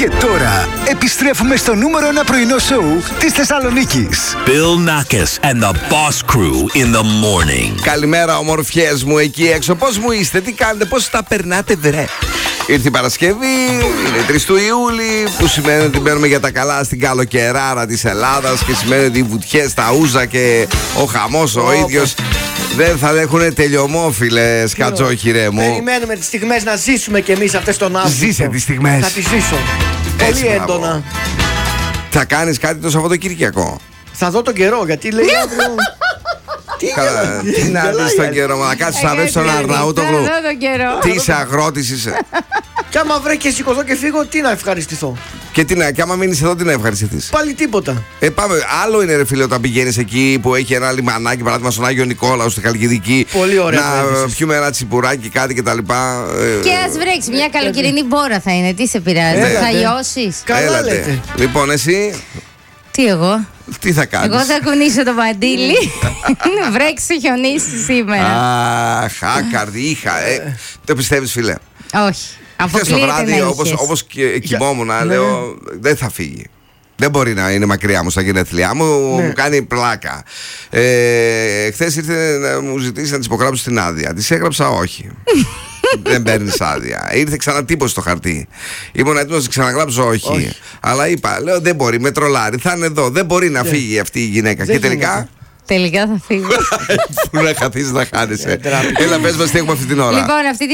Και τώρα επιστρέφουμε στο νούμερο 1 πρωινό σοου της Θεσσαλονίκης. Bill Nackis and the Boss Crew in the morning. Καλημέρα, ομορφιές μου εκεί έξω. Πώς μου είστε, τι κάνετε, πώς τα περνάτε, βρε? Ήρθε η Παρασκευή, είναι 3 του Ιούλη, που σημαίνει ότι μπαίνουμε για τα καλά στην καλοκαιράρα της Ελλάδας και σημαίνει ότι οι βουτιές, τα ούζα και ο χαμός ο ίδιος δεν θα έχουν τελειωμό, φίλε Σκατζόχυρε μου. Περιμένουμε τις στιγμές να ζήσουμε κι εμείς αυτές τον Αύγουστο. Ζήσε τις στιγμές. Θα τις ζήσω. Έτσι, Πολύ μπράβο. έντονα. Θα κάνεις κάτι το Σαββατοκύριακο? Θα δω τον καιρό, γιατί λέει αύριο. Τι να δεις τον καιρό, μα να κάτσεις να δεις τον Αρναούτογλου. Τι είσαι, αγρότης είσαι? Κι άμα βρε και σηκωθώ και φύγω, τι να ευχαριστηθώ? Και τι να, και άμα μείνεις εδώ, τι να ευχαριστηθείς? Πάλι τίποτα. Πάμε. Άλλο είναι, ρε φίλε, όταν πηγαίνεις εκεί που έχει ένα λιμανάκι, παράδειγμα στον Άγιο Νικόλαο, στη Χαλκιδική. Πολύ ωραία. Να πιούμε ένα τσιπουράκι, κάτι κτλ. Και ας βρέξει μια καλοκαιρινή μπόρα θα είναι. Τι σε πειράζει, θα λιώσεις? Καλά λέτε. Λοιπόν, εσύ Τι εγώ? τι θα κάνεις? Εγώ θα κουνήσω το μαντίλι. Βρέξει, χιονίσει σήμερα. Αχ, άκαρδη, είχα. Το πιστεύεις, φίλε? Όχι. Χθες το Αποκλείεται να βράδυ, είχες. όπως κοιμόμουν, λέω δεν θα φύγει. Δεν μπορεί να είναι μακριά μου στα γενέθλιά μου, μου κάνει πλάκα. Χθες ήρθε να μου ζητήσει να της υπογράψω την άδεια. Της έγραψα όχι. Δεν παίρνεις άδεια. Ήρθε ξανατύπωση στο χαρτί. Ήμουν έτοιμος να της ξαναγράψω όχι. Αλλά είπα, λέω δεν μπορεί, με τρολάρει, θα είναι εδώ. Δεν μπορεί να φύγει αυτή η γυναίκα. Και τελικά. Τελικά θα φύγω. Πού να καθίσεις να χάνεσαι. Έλα, πες μας τι έχουμε αυτή την ώρα. Λοιπόν, αυτή